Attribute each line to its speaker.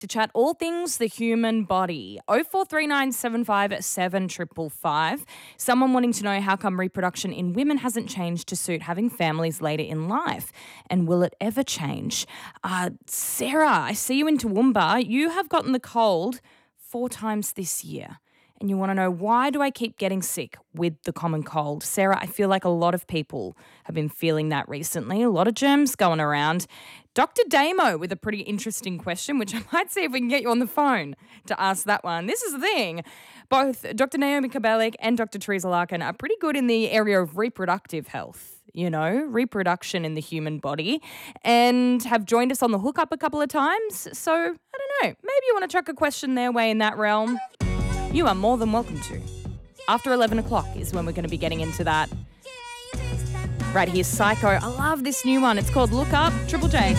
Speaker 1: to chat all things the human body. 0439757555. Someone wanting to know how come reproduction in women hasn't changed to suit having families later in life, and will it ever change? Sarah, I see you in Toowoomba. You have gotten the cold 4 times this year. And you want to know, why do I keep getting sick with the common cold? Sarah, I feel like a lot of people have been feeling that recently. A lot of germs going around. Dr. Damo with a pretty interesting question, which I might see if we can get you on the phone to ask that one. This is the thing. Both Dr. Naomi Kabelik and Dr. Teresa Larkin are pretty good in the area of reproductive health, reproduction in the human body, and have joined us on the hookup a couple of times. So, I don't know, maybe you want to chuck a question their way in that realm. You are more than welcome to. After 11 o'clock is when we're going to be getting into that. Right here's Psycho. I love this new one. It's called Look Up, Triple J.